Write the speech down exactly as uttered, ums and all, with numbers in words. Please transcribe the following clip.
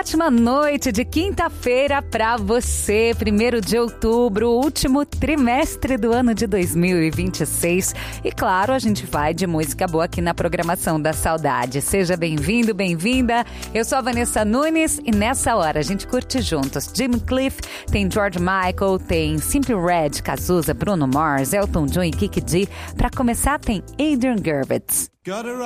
ótima noite de quinta-feira para você, primeiro de outubro, último trimestre do ano de dois mil e vinte e seis. E claro, a gente vai de música boa aqui na programação da Saudade. Seja bem-vindo, bem-vinda. Eu sou a Vanessa Nunes e nessa hora a gente curte juntos Jim Cliff, tem George Michael, tem Simply Red, Cazuza, Bruno Mars, Elton John e Kiki D. Para começar tem Adrian Gervitz.